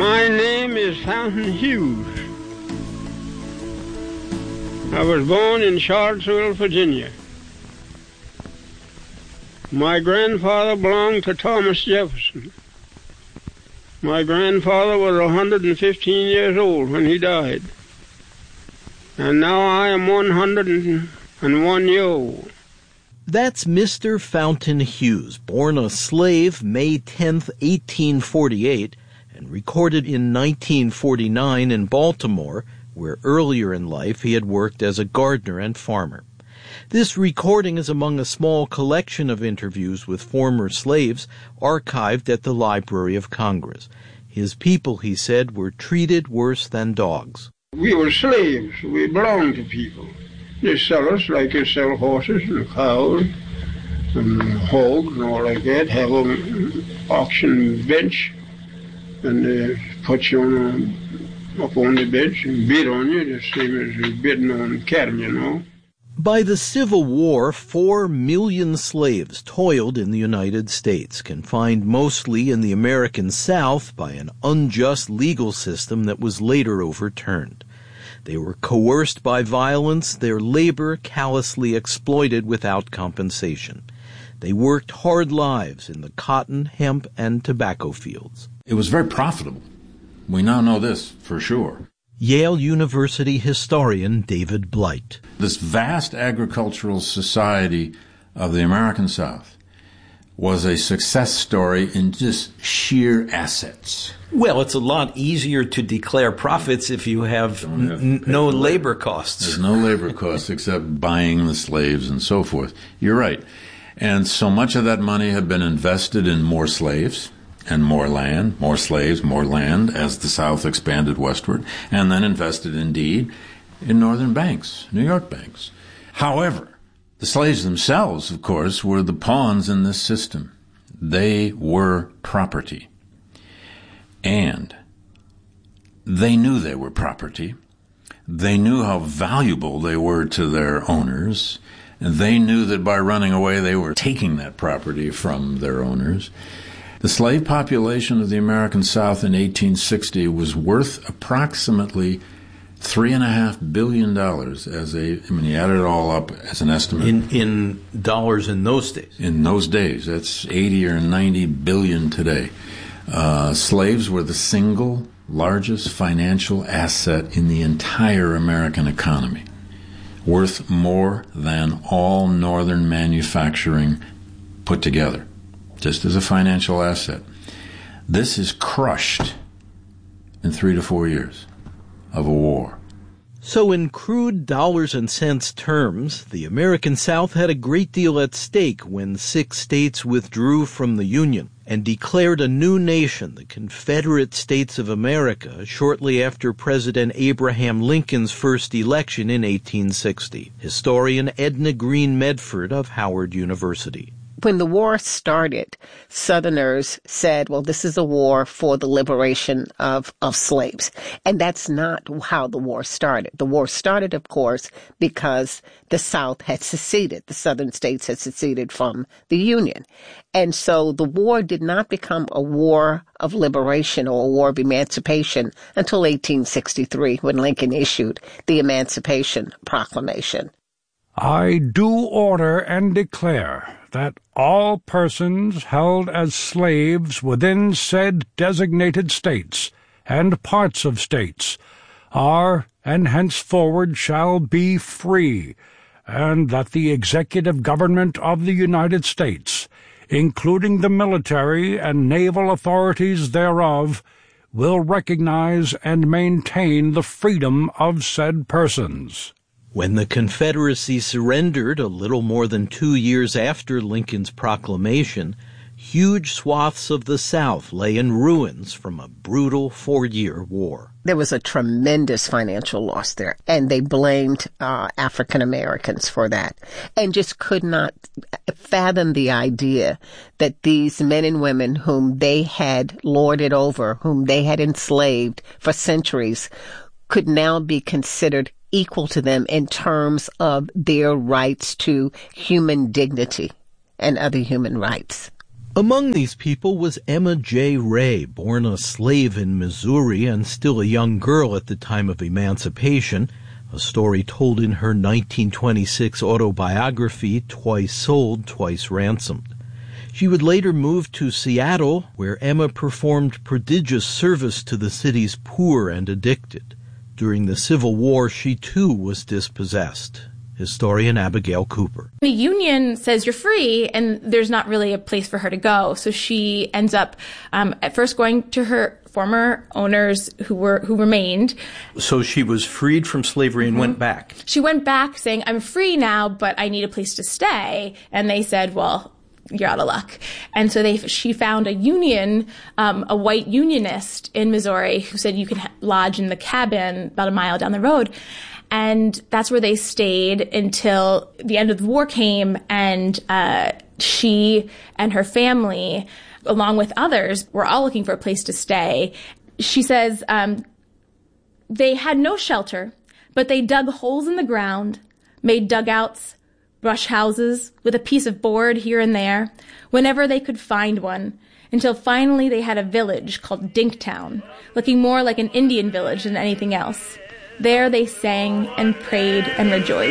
My name is Fountain Hughes. I was born in Charlottesville, Virginia. My grandfather belonged to Thomas Jefferson. My grandfather was 115 years old when he died. And now I am 101 years old. That's Mr. Fountain Hughes, born a slave May 10th, 1848, and recorded in 1949 in Baltimore, where earlier in life he had worked as a gardener and farmer. This recording is among a small collection of interviews with former slaves archived at the Library of Congress. His people, he said, were treated worse than dogs. We were slaves. We belonged to people. They sell us like they sell horses and cows and hogs and all like that, have an auction bench, and they put you up on the bench and bid on you, the same as bidding on cattle, you know. By the Civil War, 4 million slaves toiled in the United States, confined mostly in the American South by an unjust legal system that was later overturned. They were coerced by violence, their labor callously exploited without compensation. They worked hard lives in the cotton, hemp, and tobacco fields. It was very profitable. We now know this for sure. Yale University historian David Blight. This vast agricultural society of the American South was a success story in just sheer assets. Well, it's a lot easier to declare profits if you have no labor costs. There's no labor costs except buying the slaves and so forth. You're right. And so much of that money had been invested in more slaves and more land, more slaves, more land as the South expanded westward, and then invested indeed in northern banks, New York banks. However, the slaves themselves, of course, were the pawns in this system. They were property. And they knew they were property. They knew how valuable they were to their owners. And they knew that by running away, they were taking that property from their owners. The slave population of the American South in 1860 was worth approximately $3.5 billion when you add it all up as an estimate. In dollars in those days? In those days. That's 80 or 90 billion today. Slaves were the single largest financial asset in the entire American economy, worth more than all northern manufacturing put together, just as a financial asset. This is crushed in 3 to 4 years of a war. So in crude dollars and cents terms, the American South had a great deal at stake when 6 states withdrew from the Union and declared a new nation, the Confederate States of America, shortly after President Abraham Lincoln's first election in 1860. Historian Edna Green Medford of Howard University. When the war started, Southerners said, well, this is a war for the liberation of slaves. And that's not how the war started. The war started, of course, because the South had seceded. The Southern states had seceded from the Union. And so the war did not become a war of liberation or a war of emancipation until 1863, when Lincoln issued the Emancipation Proclamation. I do order and declare that all persons held as slaves within said designated states and parts of states are and henceforward shall be free, and that the executive government of the United States, including the military and naval authorities thereof, will recognize and maintain the freedom of said persons. When the Confederacy surrendered a little more than 2 years after Lincoln's proclamation, huge swaths of the South lay in ruins from a brutal 4-year war. There was a tremendous financial loss there, and they blamed African Americans for that, and just could not fathom the idea that these men and women whom they had lorded over, whom they had enslaved for centuries, could now be considered equal to them in terms of their rights to human dignity and other human rights. Among these people was Emma J. Ray, born a slave in Missouri and still a young girl at the time of emancipation, a story told in her 1926 autobiography, Twice Sold, Twice Ransomed. She would later move to Seattle, where Emma performed prodigious service to the city's poor and addicted. During the Civil War, she too was dispossessed. Historian Abigail Cooper. The union says you're free, and there's not really a place for her to go. So she ends up at first going to her former owners who remained. So she was freed from slavery and went back. She went back saying, I'm free now, but I need a place to stay. And they said, well, you're out of luck. And so she found a union, a white unionist in Missouri who said you can lodge in the cabin about a mile down the road. And that's where they stayed until the end of the war came, and she and her family, along with others, were all looking for a place to stay. She says they had no shelter, but they dug holes in the ground, made dugouts, brush houses with a piece of board here and there, whenever they could find one, until finally they had a village called Dinktown, looking more like an Indian village than anything else. There they sang and prayed and rejoiced.